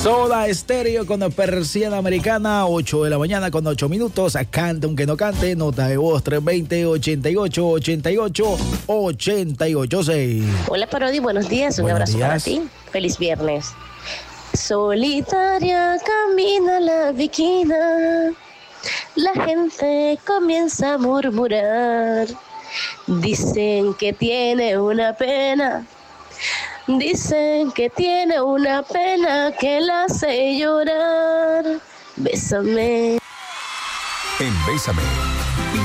Soda Estéreo con la persiana americana, 8 de la mañana con 8 minutos. Cante aunque no cante, nota de voz 320-88-88-886. Hola Parodi, buenos días, un abrazo para ti. Feliz viernes. Solitaria camina la viquina, la gente comienza a murmurar. Dicen que tiene una pena, dicen que tiene una pena que la hace llorar. Bésame. En Bésame